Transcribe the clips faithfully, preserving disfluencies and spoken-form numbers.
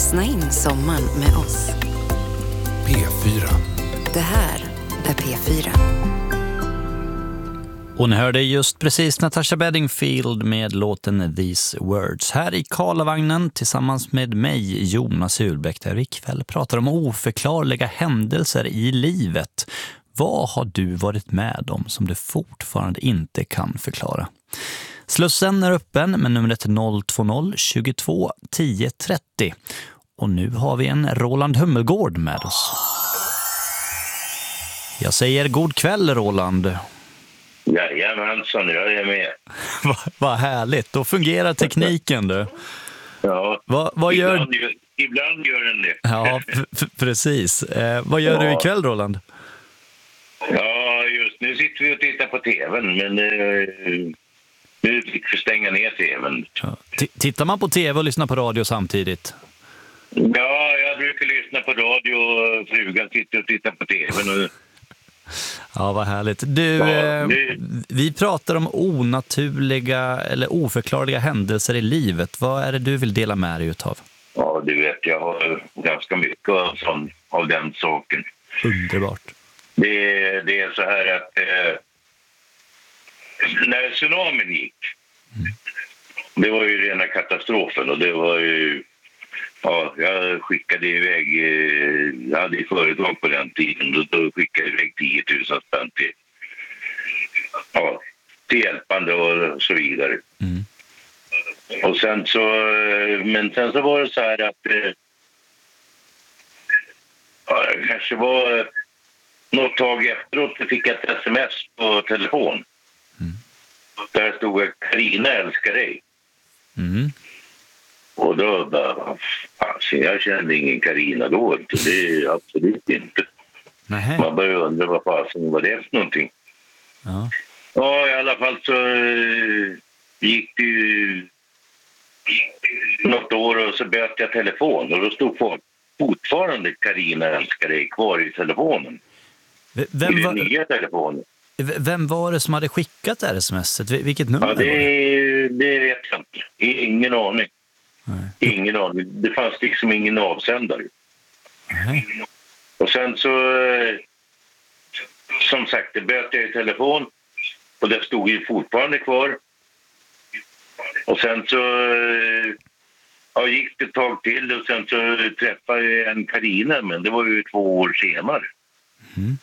Lyssna in sommaren med oss. P fyra. Det här är P fyra. Och ni hörde just precis Natasha Bedingfield med låten These Words. Här i Karlavagnen tillsammans med mig, Jonas Hulbäck, där vi ikväll pratar om oförklarliga händelser i livet. Vad har du varit med om som du fortfarande inte kan förklara? Slussen är öppen med numret noll två noll tjugotvå tio trettio. Och nu har vi en Roland Hummelgård med oss. Jag säger god kväll, Roland. Jajamensan, jag är med. Vad va härligt, då fungerar tekniken du. Ja, Va, vad gör... ibland, gör, ibland gör den det. Ja, f- precis. Eh, vad gör ja. du ikväll, Roland? Ja, just nu sitter vi och tittar på tvn, men eh, nu fick vi stänga ner tvn. Ja. T- tittar man på tv och lyssnar på radio samtidigt? Ja, jag brukar lyssna på radio och frugan sitter och tittar på tvn. Och... Ja, vad härligt. Du, ja, eh, det... vi pratar om onaturliga eller oförklarliga händelser i livet. Vad är det du vill dela med dig utav? Ja, du vet, jag har ganska mycket av, sån, av den saken. Underbart. Det, det är så här att eh, när tsunamin gick, mm. det var ju rena katastrofen och det var ju, ja, jag skickade iväg, eh, jag hade ju företag på den tiden, då, då skickade jag iväg tio tusen spänn till, ja, till hjälpande och så vidare. Mm. Och sen så, men sen så var det så här att eh, ja, det kanske var något tag efteråt jag fick ett sms på telefon. Mm. Där stod det Carina älskar dig. Mm. Och då bara, alltså, jag kände ingen Carina då. Det är absolut inte. Nähe. Man började undra vad fasen var det för någonting. Ja. Ja, i alla fall så uh, gick det ju något år och så böt jag telefon. Och då stod folk fortfarande Carina älskar dig kvar i telefonen. Vem var, nya telefoner. Vem var det som hade skickat det här smset? Vilket nummer ja, det, var det? Det vet jag inte. Ingen aning. Nej. Ingen aning. Det fanns liksom ingen avsändare. Nej. Och sen så, som sagt, det böt jag i telefon. Och det stod ju fortfarande kvar. Och sen så ja, gick det ett tag till och sen så träffade jag en Carina, men det var ju två år senare. Mm.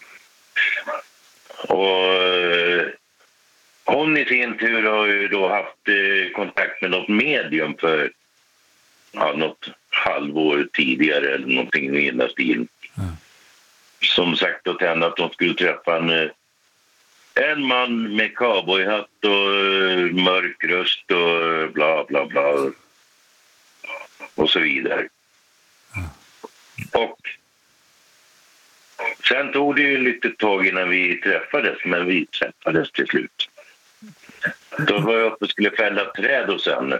Och hon i sin tur har ju då haft eh, kontakt med något medium för ja, något halvår tidigare eller någonting i den stilen. Mm. Som sagt åt henne att de skulle träffa en, en man med cowboyhatt och uh, mörk röst och bla bla bla och så vidare. Mm. Och sen tog det ju lite tag innan vi träffades, men vi träffades till slut. Då var jag uppe och skulle fälla träd och sen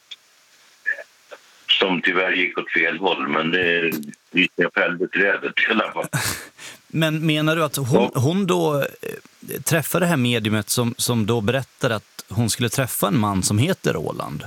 som tyvärr gick åt fel håll, men det, jag fällde trädet i alla fall. Men menar du att hon, hon då träffade det här mediumet som, som då berättade att hon skulle träffa en man som heter Roland?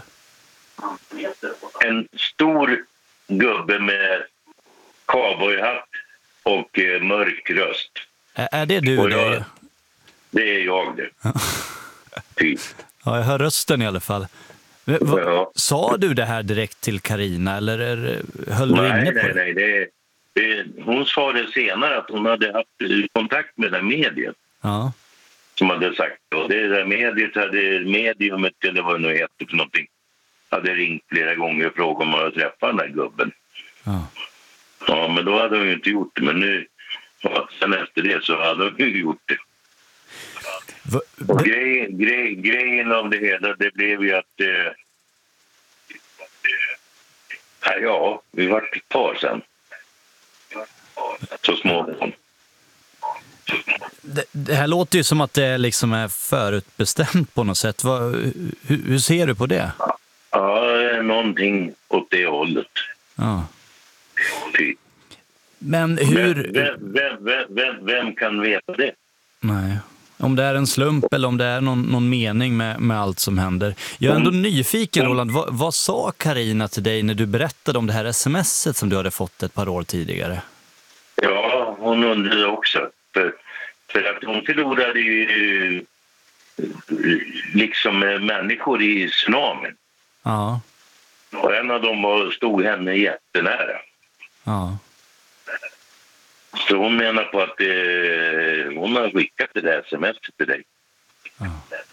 En stor gubbe med cowboyhatt och eh, mörk röst. Är, är det du jag, det? Det är jag det. Typ. Ja, jag hör rösten i alla fall. Va, ja. Sa du det här direkt till Carina eller är, höll du nej, inne på nej, det? Nej, det, det, hon sa det senare att hon hade haft kontakt med det mediet. Ja. Som hade sagt. Och det där mediet hade mediumet eller vad det nu heter för någonting. Hade ringt flera gånger och frågat om man hade träffat den där gubben. Ja. Ja, men då hade hon ju inte gjort det. Men nu, ja, sen efter det så hade hon ju gjort det. Va? Och grej, grej, grejen av det hela, det blev ju att... Eh, ja, vi var ett par sen. Så småningom. Det, det här låter ju som att det liksom är förutbestämt på något sätt. Va, hur, hur ser du på det? Ja, ja, någonting åt det hållet. Ja. Typ. Men hur... Vem, vem, vem, vem, vem kan veta det? Nej, Om det är en slump eller om det är någon, någon mening med, med allt som händer. Jag är ändå nyfiken, Roland. Vad, vad sa Carina till dig när du berättade om det här smset som du hade fått ett par år tidigare? Ja, hon undrade också. För, för att hon förlorade ju liksom människor i tsunamin. Ja. Och en av dem var, stod henne jättenära. Ja. Så hon menar på att eh, hon har skickat det där sms till dig. Ja.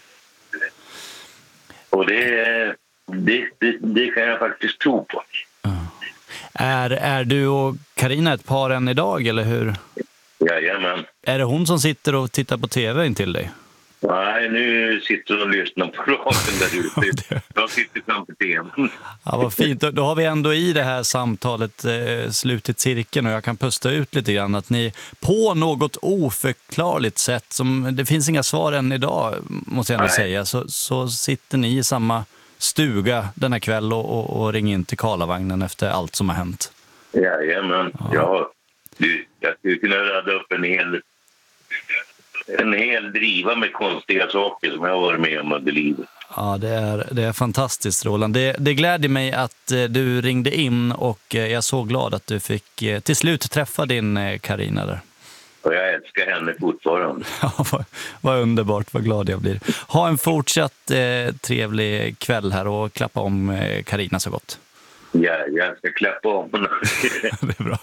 Och det, det, det, det kan jag faktiskt tro på. Ja. Är, är du och Carina ett par än idag, eller hur? Jajamän. Är det hon som sitter och tittar på tv in till dig? Nej, nu sitter hon och lyssnar på radion där ute. Jag sitter framför tvn. Ja, vad fint. Då har vi ändå i det här samtalet eh, slutit cirkeln och jag kan pusta ut lite grann att ni på något oförklarligt sätt, som det finns inga svar än idag måste jag ändå säga, så, så sitter ni i samma stuga denna kväll och, och, och ringer in till Karlavagnen efter allt som har hänt. Jajamän, ja. ja. Du, jag skulle kunna rädda upp en hel... En hel driva med konstiga saker som jag har varit med om under livet. Ja, det är, det är fantastiskt, Roland. Det, det gläder mig att eh, du ringde in och eh, jag är så glad att du fick eh, till slut träffa din eh, Carina där. Och jag älskar henne fortfarande. Ja, vad, vad underbart, vad glad jag blir. Ha en fortsatt eh, trevlig kväll här och klappa om eh, Carina så gott. Ja, jag ska klappa om henne. Det är bra.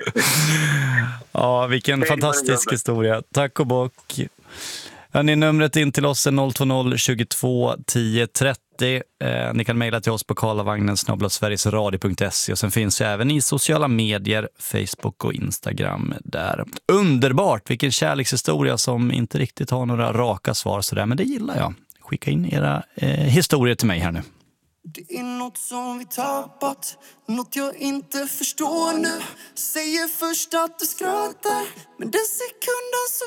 Ja, vilken fantastisk historia. Tack och bock. Ja, ni numret in till oss är noll två noll tjugotvå tio trettio. Eh, ni kan mejla till oss på karlavagnen snabel-a sverigesradio punkt se och sen finns jag även i sociala medier, Facebook och Instagram där. Underbart, vilken kärlekshistoria som inte riktigt har några raka svar sådär, men det gillar jag. Skicka in era eh, historier till mig här nu. Det är något som vi tappat, något jag inte förstår nu. Säger först att du skrattar, men den sekunden så